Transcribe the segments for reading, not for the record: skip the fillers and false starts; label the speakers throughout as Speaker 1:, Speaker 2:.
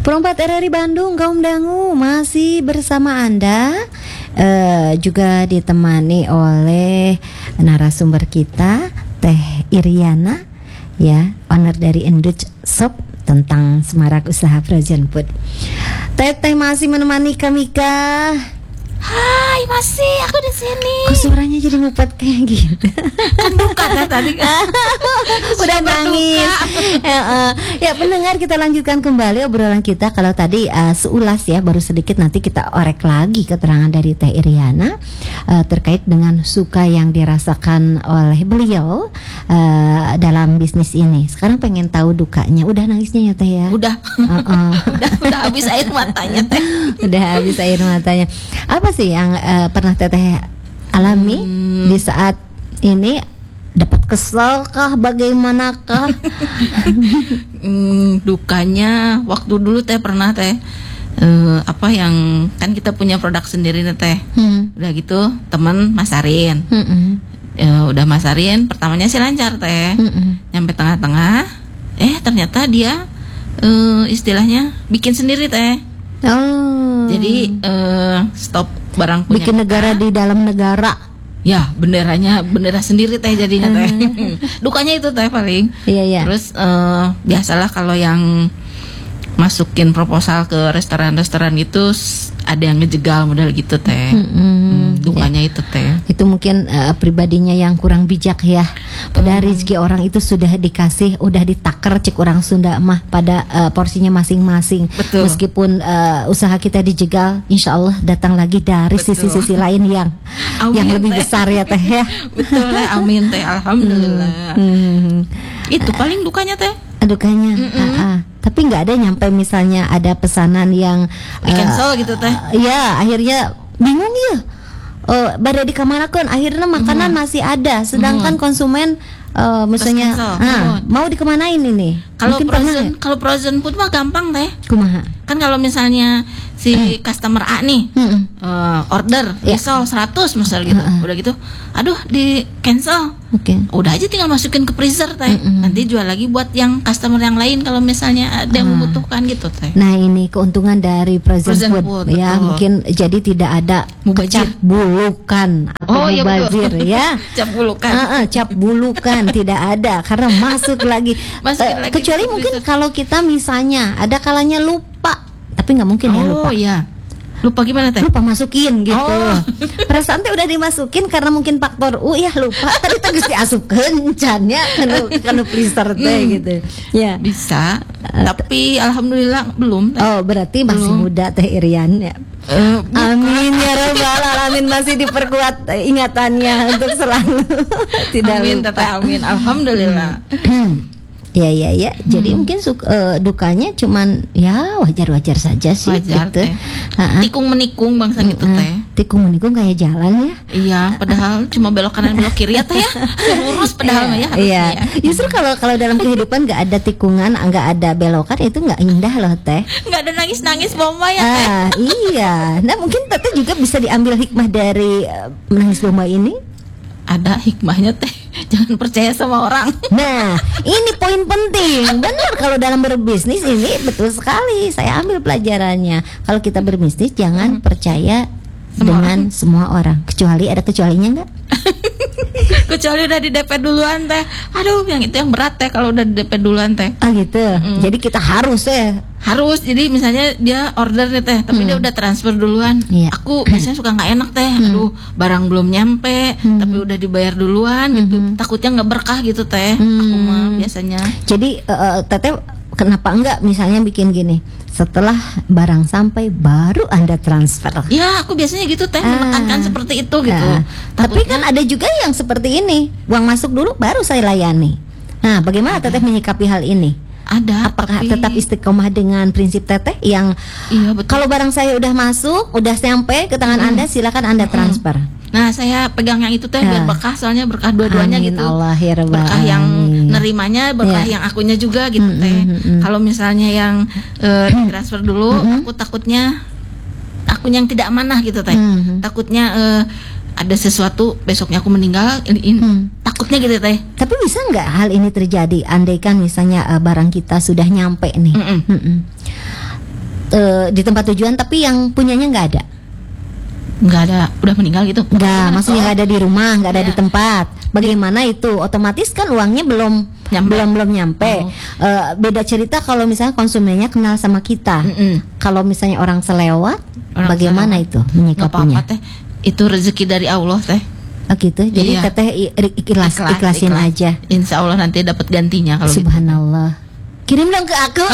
Speaker 1: Perempat RRI Bandung, kaum dangu masih bersama Anda, juga ditemani oleh narasumber kita, Teh Iriana, ya, owner dari Indulge Shop tentang semarak usaha frozen food. Teteh masih menemani kami kah?
Speaker 2: Hai, masih aku di sini.
Speaker 1: Kok suaranya jadi ngupet kayak gitu?
Speaker 2: Kan duka kan tadi kan.
Speaker 1: Udah nangis. Ya pendengar, kita lanjutkan kembali obrolan kita. Kalau tadi seulas ya, baru sedikit, nanti kita orek lagi keterangan dari Teh Iriana terkait dengan suka yang dirasakan oleh beliau dalam bisnis ini. Sekarang pengen tahu dukanya. Udah nangisnya ya Teh ya?
Speaker 2: Udah. udah habis air matanya Teh.
Speaker 1: Udah habis air matanya. Apa sih yang pernah Teteh alami di saat ini? Dapat kesel kah? Bagaimanakah?
Speaker 2: Dukanya waktu dulu Teh pernah Teh apa yang kan kita punya produk sendiri nih Teh. Udah gitu teman masarin. Udah masarin, pertamanya sih lancar Teh. Nyampe tengah-tengah ternyata dia istilahnya bikin sendiri Teh. Jadi stop barang punya
Speaker 1: bikin negara di dalam negara.
Speaker 2: Ya, bendera sendiri Teh jadinya Teh. Dukanya itu Teh paling.
Speaker 1: Iya.
Speaker 2: Terus biasalah kalau yang masukin proposal ke restoran-restoran itu ada yang ngejegal model gitu Teh. Dukanya itu Teh.
Speaker 1: Itu mungkin pribadinya yang kurang bijak ya. Pada rezeki orang itu sudah dikasih, udah ditaker cek orang Sunda mah pada porsinya masing-masing.
Speaker 2: Betul.
Speaker 1: Meskipun usaha kita dijegal, insya Allah datang lagi dari sisi-sisi lain yang lebih
Speaker 2: Teh.
Speaker 1: Besar ya Teh ya.
Speaker 2: Betul amin Teh, alhamdulillah. Itu paling dukanya Teh.
Speaker 1: Dukanya. Tapi nggak ada nyampe misalnya ada pesanan yang
Speaker 2: di cancel gitu Teh.
Speaker 1: Ya akhirnya bingung ya. Pada di kamar kan akhirnya makanan masih ada, sedangkan konsumen misalnya mau dikemanain ini?
Speaker 2: Kalau frozen food mah gampang Teh.
Speaker 1: Kumaha?
Speaker 2: Kan kalau misalnya si customer A nih order risol 100 misal gitu, udah gitu, aduh di cancel. Udah aja tinggal masukin ke freezer Teh. Nanti jual lagi buat yang customer yang lain kalau misalnya ada yang membutuhkan gitu Teh.
Speaker 1: Nah ini keuntungan dari frozen food ya, mungkin jadi tidak ada cap bulukan atau mubazir ya.
Speaker 2: Cap bulukan.
Speaker 1: Cap bulukan tidak ada karena masuk lagi. Kecuali mungkin kalau kita misalnya ada kalanya lupa, tapi nggak mungkin ya lupa.
Speaker 2: Lupa gimana Teh?
Speaker 1: Lupa masukin gitu. Perasaan teh udah dimasukin karena mungkin faktor lupa. Tadi teh geus diasupkeun cannya kana freezer teh gitu. Ya.
Speaker 2: Bisa. Tapi alhamdulillah belum Teh.
Speaker 1: Berarti masih muda Teh Irian ya. Amin ya rabbal alamin, masih diperkuat ingatannya untuk selalu tidak
Speaker 2: amin,
Speaker 1: lupa.
Speaker 2: Amin, alhamdulillah.
Speaker 1: Ya. Jadi mungkin dukanya cuman ya wajar-wajar saja sih.
Speaker 2: Wajar
Speaker 1: gitu.
Speaker 2: Tikung menikung bangsa gitu Teh.
Speaker 1: Tikung menikung kayak jalan ya.
Speaker 2: Iya, padahal cuma belok kanan belok kiri ya Teh ya. Lurus padahal ya.
Speaker 1: Iya. Justru kalau dalam kehidupan nggak ada tikungan, nggak ada belokan, itu nggak indah loh Teh.
Speaker 2: Nggak ada nangis bomba ya Teh.
Speaker 1: Iya. Nah mungkin Teteh juga bisa diambil hikmah dari menangis bomba ini.
Speaker 2: Ada hikmahnya Teh, jangan percaya sama orang.
Speaker 1: Nah, ini poin penting. Benar, kalau dalam berbisnis ini betul sekali. Saya ambil pelajarannya. Kalau kita berbisnis jangan percaya dengan semua orang. Kecuali ada kecualinya enggak?
Speaker 2: Kecuali udah di DP duluan Teh. Aduh, yang itu yang berat Teh kalau udah di DP duluan Teh.
Speaker 1: Gitu. Jadi kita harus
Speaker 2: harus, jadi misalnya dia order nih Teh, tapi dia udah transfer duluan. Aku biasanya suka nggak enak Teh. Aduh, barang belum nyampe, tapi udah dibayar duluan gitu. Takutnya nggak berkah gitu Teh. Aku mah biasanya. Jadi
Speaker 1: Teteh kenapa enggak misalnya bikin gini, setelah barang sampai baru Anda transfer?
Speaker 2: Ya, aku biasanya gitu Teh, menekankan seperti itu gitu.
Speaker 1: Tapi kan ada juga yang seperti ini, uang masuk dulu baru saya layani. Nah, bagaimana Teteh menyikapi hal ini? Apakah tetap istiqomah dengan prinsip Teteh yang kalau barang saya udah masuk, udah sampai ke tangan Anda, silakan Anda transfer?
Speaker 2: Nah, saya pegang yang itu Teh biar berkah, soalnya berkah dua-duanya gitu. Berkah yang nerimanya, berkah yang akunya juga gitu Teh. Kalau misalnya yang transfer dulu, aku takutnya akunya yang tidak amanah gitu Teh. Takutnya ada sesuatu besoknya aku meninggal, takutnya gitu Teh.
Speaker 1: Tapi bisa nggak hal ini terjadi andaikan misalnya barang kita sudah nyampe nih, di tempat tujuan tapi yang punyanya nggak ada.
Speaker 2: Nggak ada, udah meninggal gitu?
Speaker 1: Nggak, maksudnya nggak ada di rumah, nggak ada di tempat. Bagaimana itu? Otomatis kan uangnya belum nyampe. Beda cerita kalau misalnya konsumennya kenal sama kita. Kalau misalnya orang selewat, bagaimana itu menyikapinya?
Speaker 2: Nggak apa-apa teh, itu rezeki dari Allah teh.
Speaker 1: Oh gitu, jadi teteh ikhlasin aja.
Speaker 2: Insya Allah nanti dapat gantinya kalau
Speaker 1: Subhanallah. Gitu. Kirim dong ke aku.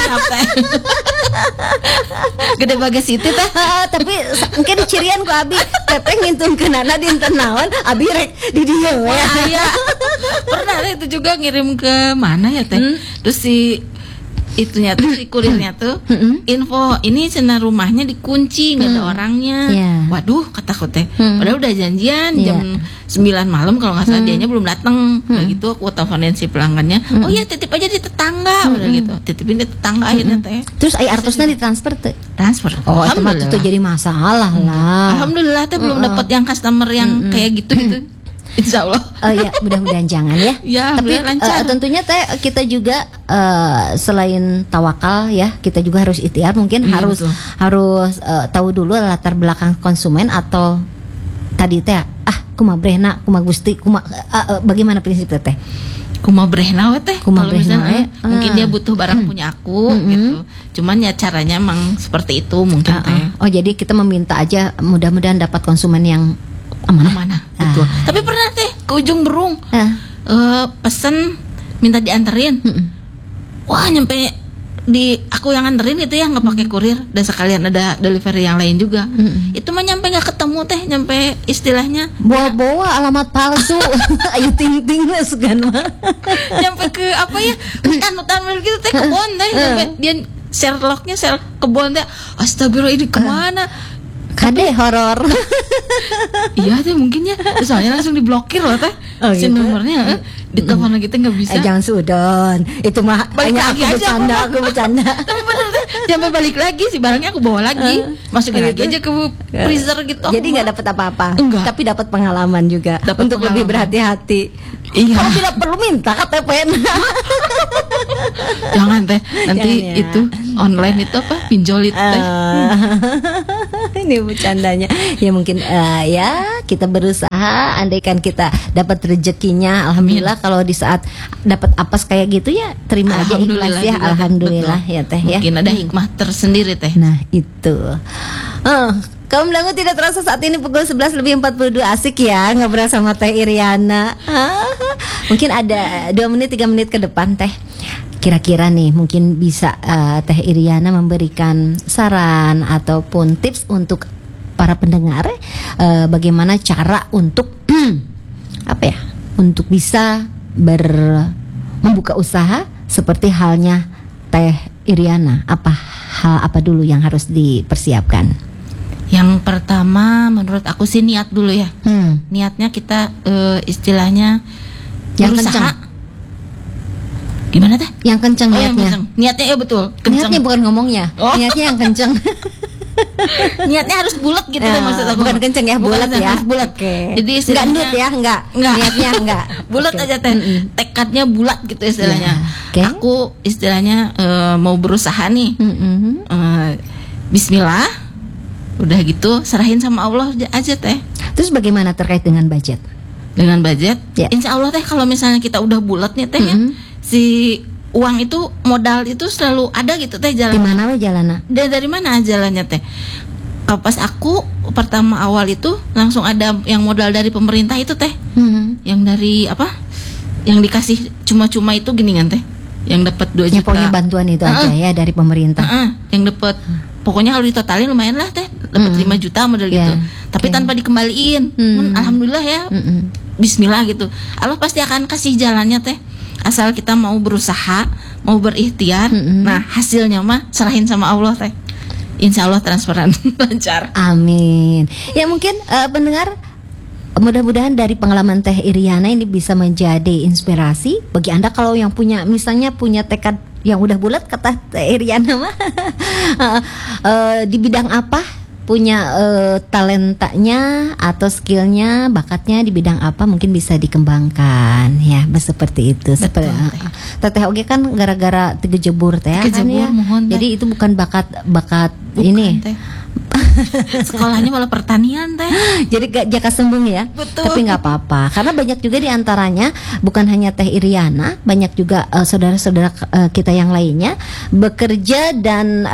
Speaker 2: Gede bagas itu teh.
Speaker 1: Tapi mungkin cirian ku abi teteh ngintun kenana dinten naon abi rek di dieu ya.
Speaker 2: Iya. Pernah itu juga ngirim ke mana ya teh. Terus si itunya tuh si kurirnya tuh info ini cina rumahnya dikunci nggak ada orangnya. Waduh kataku teh. Padahal udah janjian jam 9 malam kalau nggak salah dianya belum datang. Udah gitu aku teleponin si pelanggannya. Oh iya titip aja di tetangga. Udah gitu titipin di tetangga akhirnya teh.
Speaker 1: Terus artosnya ditransfer tuh.
Speaker 2: Transfer.
Speaker 1: Oh itu jadi masalah lah.
Speaker 2: Alhamdulillah teh belum dapat yang customer yang kayak gitu. Insya Allah.
Speaker 1: Ya mudah-mudahan jangan ya. Tapi tentunya teh kita juga selain tawakal ya, kita juga harus ikhtiar. Mungkin harus tahu dulu latar belakang konsumen atau tadi teh kumaha brehna, kumaha gusti, bagaimana prinsip teh?
Speaker 2: Kumaha brehna we teh. Kalau misalnya mungkin dia butuh barang punya aku gitu. Cuman ya caranya emang seperti itu mungkin teh.
Speaker 1: Oh jadi kita meminta aja mudah-mudahan dapat konsumen yang amanah.
Speaker 2: Betul. Tapi pernah teh ke ujung Berung pesen minta dianterin. Wah nyampe di aku yang anterin itu ya nggak pakai kurir dan sekalian ada delivery yang lain juga. Itu mah nyampe nggak ketemu teh, nyampe istilahnya
Speaker 1: bawa alamat palsu. Ayo ting-ting segan mah.
Speaker 2: Nyampe ke apa ya hutan gitu teh kebon teh nyampe dia Sherlocknya kebon teh. Astagfirullah ini kemana?
Speaker 1: Kade horor.
Speaker 2: Iya teh mungkin ya. Soalnya langsung diblokir loh teh. Si nomornya di telepon kita nggak bisa.
Speaker 1: Jangan sudon. Itu mah hanya aku bercanda.
Speaker 2: Tapi bener teh. Sampai balik lagi si barangnya aku bawa lagi. Masukin lagi aja ke freezer gitu.
Speaker 1: Jadi nggak dapat apa-apa.
Speaker 2: Enggak.
Speaker 1: Tapi dapat pengalaman juga. Untuk lebih berhati-hati.
Speaker 2: Iya.
Speaker 1: Kamu tidak perlu minta KTP.
Speaker 2: Jangan teh. Nanti itu online itu apa? Pinjol itu teh.
Speaker 1: Ini bercandanya. Ya mungkin ya kita berusaha. Andaikan kita dapat rezekinya, alhamdulillah. Kalau di saat dapat apes kayak gitu ya terima aja ikhlas ya. Alhamdulillah ya teh ya.
Speaker 2: Mungkin ada hikmah tersendiri teh.
Speaker 1: Nah itu. Kaum Dangu tidak terasa saat ini pukul 11:42 asik ya ngobrol sama Teh Iriana. Mungkin ada 2 menit 3 menit ke depan teh. Kira-kira nih mungkin bisa Teh Iriana memberikan saran ataupun tips untuk para pendengar bagaimana cara untuk apa ya? Untuk bisa membuka usaha seperti halnya Teh Iriana. Hal apa dulu yang harus dipersiapkan?
Speaker 2: Yang pertama menurut aku sih niat dulu ya. Niatnya kita istilahnya
Speaker 1: yang
Speaker 2: berusaha.
Speaker 1: Kencang.
Speaker 2: Gimana teh?
Speaker 1: Yang kencang niatnya.
Speaker 2: Niatnya ya betul. Kencang.
Speaker 1: Niatnya bukan ngomongnya. Niatnya yang kencang.
Speaker 2: Niatnya harus bulat gitu maksud aku.
Speaker 1: Bukan kencang ya, bulat ya.
Speaker 2: Bulat.
Speaker 1: Okay.
Speaker 2: Jadi
Speaker 1: enggak nut ya, enggak. Niatnya enggak.
Speaker 2: Bulat aja teh. Tekadnya bulat gitu istilahnya. Aku istilahnya mau berusaha nih. Bismillah. Udah gitu serahin sama Allah aja teh.
Speaker 1: Terus bagaimana terkait dengan budget?
Speaker 2: Dengan budget, insya Allah teh kalau misalnya kita udah bulat nih teh ya, si uang itu modal itu selalu ada gitu teh jalan.
Speaker 1: Di mana we jalannya?
Speaker 2: Dari mana jalannya teh? Pas aku pertama awal itu langsung ada yang modal dari pemerintah itu teh, yang dari apa? Yang dikasih cuma-cuma itu gini kan teh, yang dapat 2 juta.
Speaker 1: Pokoknya bantuan itu aja ya dari pemerintah.
Speaker 2: Yang dapat. Pokoknya kalau ditotalin lumayan lah teh, dapat 5 juta modal gitu. Tapi tanpa dikembaliin. Alhamdulillah ya. Bismillah gitu. Allah pasti akan kasih jalannya teh. Asal kita mau berusaha, mau berikhtiar. Nah, hasilnya mah serahin sama Allah teh. Insya Allah transparan lancar.
Speaker 1: Amin. Ya mungkin pendengar, mudah-mudahan dari pengalaman Teh Iriana ini bisa menjadi inspirasi bagi Anda kalau yang misalnya punya tekad yang udah bulat kata Teh Iriana mah di bidang apa talentanya atau skillnya, bakatnya di bidang apa mungkin bisa dikembangkan ya, seperti itu. Seperti Teteh oge kan gara-gara tegejebur teh kan ya. Jadi itu bukan bakat ini.
Speaker 2: Teh. Sekolahnya malah pertanian teh.
Speaker 1: Jadi gak jaka sembung ya.
Speaker 2: Betul.
Speaker 1: Tapi nggak apa-apa karena banyak juga diantaranya bukan hanya Teh Iriana, banyak juga saudara-saudara kita yang lainnya bekerja dan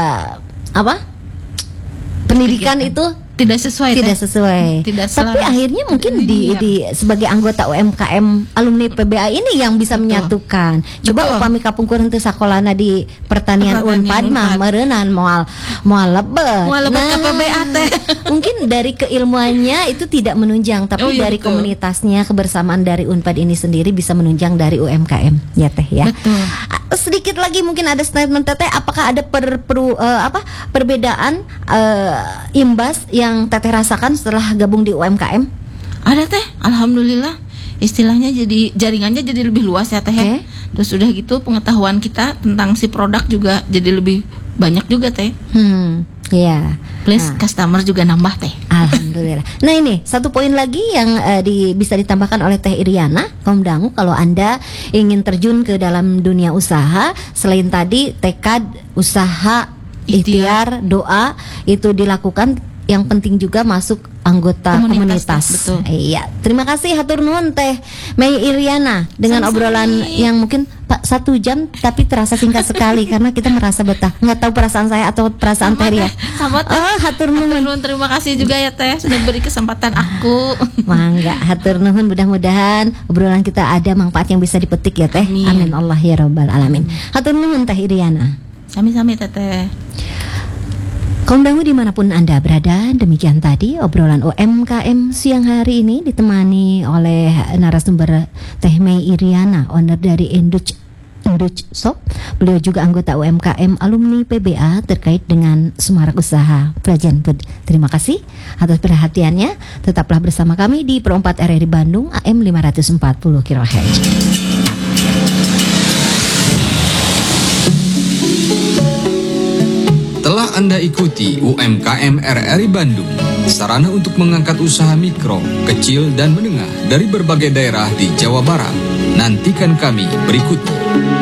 Speaker 1: pendidikan itu tidak sesuai. Tapi akhirnya mungkin di sebagai anggota UMKM alumni PBA ini yang bisa menyatukan. Coba upami kapungkur henteu sakolana di pertanian Unpad mah meureunnan moal lebet.
Speaker 2: Moal lebet ka PBA teh.
Speaker 1: Mungkin dari keilmuannya itu tidak menunjang, tapi dari komunitasnya, kebersamaan dari Unpad ini sendiri bisa menunjang dari UMKM ya Teh ya.
Speaker 2: Betul.
Speaker 1: Sedikit lagi mungkin ada statement Teteh, apakah ada perbedaan imbas yang Teteh rasakan setelah gabung di UMKM?
Speaker 2: Ada Teh, alhamdulillah. Istilahnya jadi jaringannya jadi lebih luas ya Teh. Terus udah gitu pengetahuan kita tentang si produk juga jadi lebih banyak juga Teh.
Speaker 1: Ya.
Speaker 2: Plus customer juga nambah Teh.
Speaker 1: Alhamdulillah. Nah ini satu poin lagi yang bisa ditambahkan oleh Teh Iriana, kaum dangu, kalau Anda ingin terjun ke dalam dunia usaha, selain tadi tekad, usaha, ikhtiar, doa itu dilakukan, yang penting juga masuk anggota komunitas.
Speaker 2: Betul.
Speaker 1: Iya. Terima kasih hatur nuhun Teh Mei Iriana dengan obrolan yang mungkin 1 jam tapi terasa singkat sekali karena kita merasa betah. Nggak tahu perasaan saya atau perasaan Teh ya.
Speaker 2: Sama Teh.
Speaker 1: Hatur nuhun.
Speaker 2: Terima kasih juga ya Teh sudah beri kesempatan aku.
Speaker 1: Mangga, hatur nuhun, mudah-mudahan obrolan kita ada manfaat yang bisa dipetik ya Teh. Amin Allah ya rabbal alamin. Hatur nuhun Teh Iriana.
Speaker 2: Sami-sami Teteh.
Speaker 1: Kaum dangu dimanapun Anda berada, demikian tadi obrolan UMKM siang hari ini ditemani oleh narasumber Teh Mei Iriana, owner dari Induch Shop. Beliau juga anggota UMKM alumni PBA terkait dengan semarak usaha Prajan Food. Terima kasih atas perhatiannya. Tetaplah bersama kami di Pro 4 RRI Bandung AM 540 kHz.
Speaker 3: Telah Anda ikuti UMKM RRI Bandung, sarana untuk mengangkat usaha mikro, kecil, dan menengah dari berbagai daerah di Jawa Barat. Nantikan kami berikutnya.